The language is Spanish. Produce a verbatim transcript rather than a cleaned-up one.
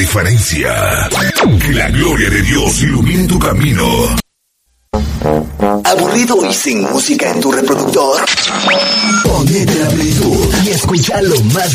Diferencia. Que la gloria de Dios ilumine tu camino. ¿Aburrido y sin música en tu reproductor? Ponete la plenitud y escucha lo más